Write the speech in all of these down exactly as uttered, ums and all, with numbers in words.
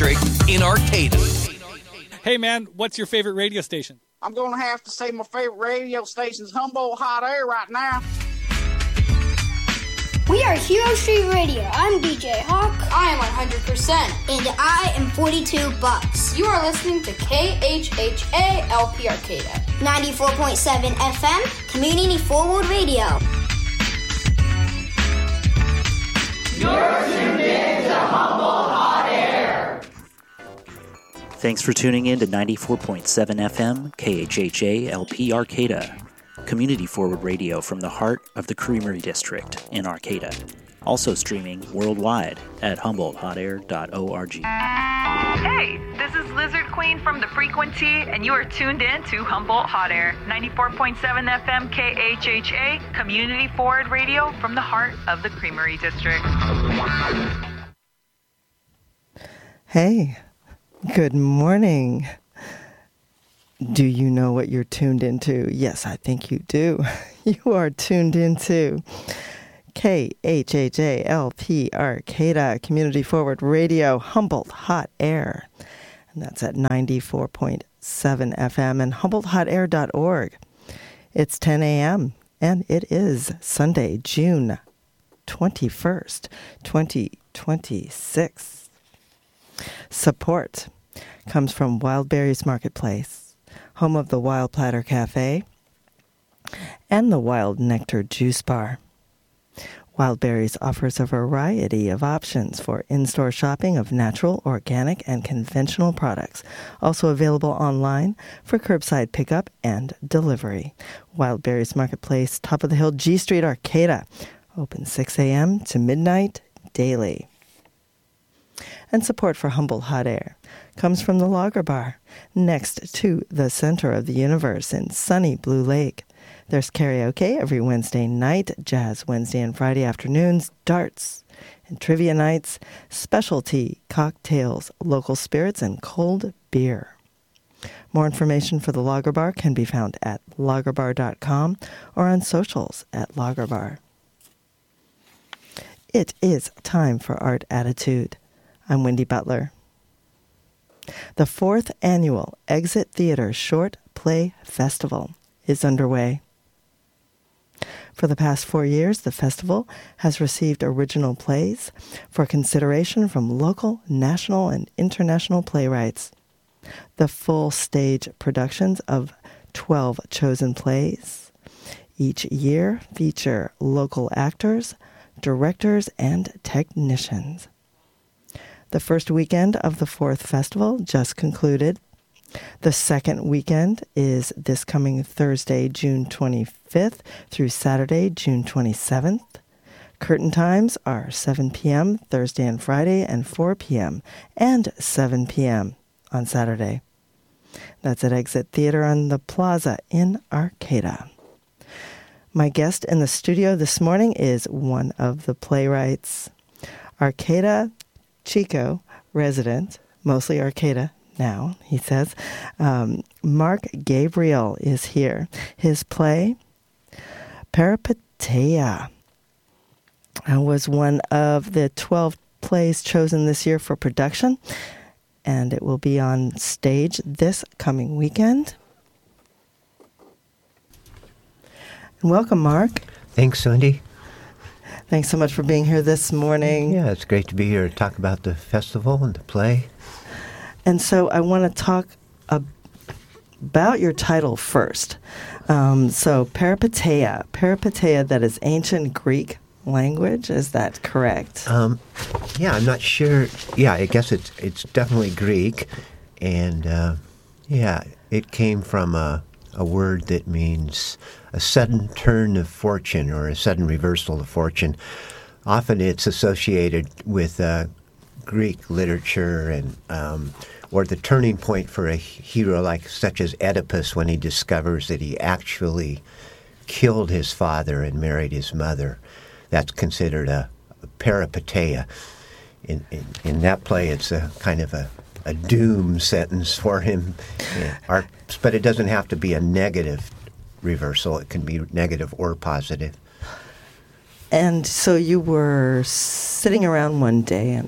District in Arcata. Hey, man, what's your favorite radio station? I'm going to have to say my favorite radio station's Humboldt Hot Air right now. We are Hero Street Radio. I'm D J Hawk. I am one hundred percent. And I am forty-two bucks. You are listening to K H H A L P Arcata. ninety-four point seven F M, Community Forward Radio. You're tuned in to Humboldt Hot Air. Thanks for tuning in to ninety-four point seven F M, K H H A L P Arcata. Community Forward Radio from the heart of the Creamery District in Arcata. Also streaming worldwide at humboldt hot air dot org. Hey, this is Lizard Queen from The Frequency, and you are tuned in to Humboldt Hot Air, ninety-four point seven F M K H H A, Community Forward Radio from the heart of the Creamery District. Hey, good morning. Do you know what you're tuned into? Yes, I think you do. You are tuned into K H H A L P Arcata, Community Forward Radio, Humboldt Hot Air. And that's at ninety-four point seven F M and humboldt hot air dot org. It's ten a.m. and it is Sunday, June twenty-first, twenty twenty-six. Support comes from Wildberries Marketplace, home of the Wild Platter Cafe, and the Wild Nectar Juice Bar. Wildberries offers a variety of options for in-store shopping of natural, organic, and conventional products. Also available online for curbside pickup and delivery. Wildberries Marketplace, top of the hill, G Street, Arcata. Open six a.m. to midnight daily. And support for Humboldt Hot Air comes from the Lager Bar, next to the center of the universe in sunny Blue Lake. There's karaoke every Wednesday night, jazz Wednesday and Friday afternoons, darts and trivia nights, specialty cocktails, local spirits, and cold beer. More information for the Lager Bar can be found at lager bar dot com or on socials at Lager Bar. It is time for Art Attitude. I'm Wendy Butler. The fourth annual Exit Theater Short Play Festival is underway. For the past four years, the festival has received original plays for consideration from local, national, and international playwrights. The full stage productions of twelve chosen plays each year feature local actors, directors, and technicians. The first weekend of the fourth festival just concluded. The second weekend is this coming Thursday, June twenty-fifth through Saturday, June twenty-seventh. Curtain times are seven p.m. Thursday and Friday and four p.m. and seven p.m. on Saturday. That's at Exit Theater on the Plaza in Arcata. My guest in the studio this morning is one of the playwrights, Arcata Chico resident, mostly Arcata now, he says. Um, Mark Gabriel is here. His play, Peripeteia, uh, was one of the twelve plays chosen this year for production, and it will be on stage this coming weekend. And welcome, Mark. Thanks, Wendy. Thanks so much for being here this morning. Yeah, it's great to be here to talk about the festival and the play. And so I want to talk ab- about your title first. Um, so Peripeteia, Peripeteia, that is ancient Greek language, is that correct? Um, yeah, I'm not sure. Yeah, I guess it's it's definitely Greek. And uh, yeah, it came from a, a word that means a sudden turn of fortune or a sudden reversal of fortune. Often it's associated with uh, Greek literature and um, or the turning point for a hero like such as Oedipus when he discovers that he actually killed his father and married his mother. That's considered a, a peripeteia. In, in in that play, it's a kind of a, a doom sentence for him. Yeah, our, but it doesn't have to be a negative reversal. It can be negative or positive. And so you were sitting around one day and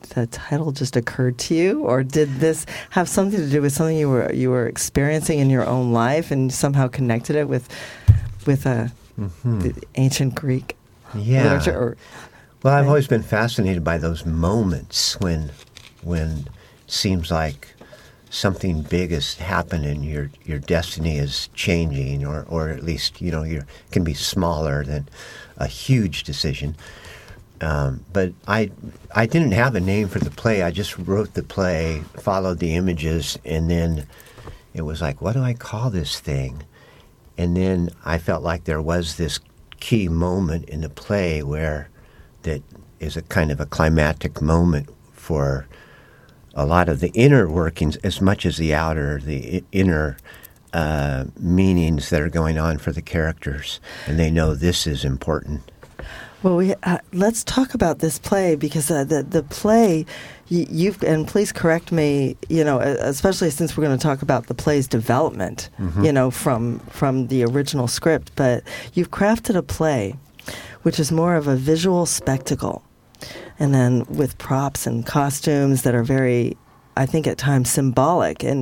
the title just occurred to you, or did this have something to do with something you were you were experiencing in your own life and somehow connected it with with a mm-hmm. the ancient Greek yeah. literature? Or, well, I've right? always been fascinated by those moments when when it seems like something big has happened and your your destiny is changing, or, or at least, you know, you can be smaller than a huge decision. Um, but I I didn't have a name for the play. I just wrote the play, followed the images, and then it was like, what do I call this thing? And then I felt like there was this key moment in the play where that is a kind of a climactic moment for a lot of the inner workings as much as the outer, the I- inner uh, meanings that are going on for the characters. And they know this is important. Well, we uh, let's talk about this play, because uh, the the play y- you've and please correct me, you know, especially since we're going to talk about the play's development, mm-hmm. you know, from from the original script. But you've crafted a play which is more of a visual spectacle, and then with props and costumes that are very, I think, at times symbolic. And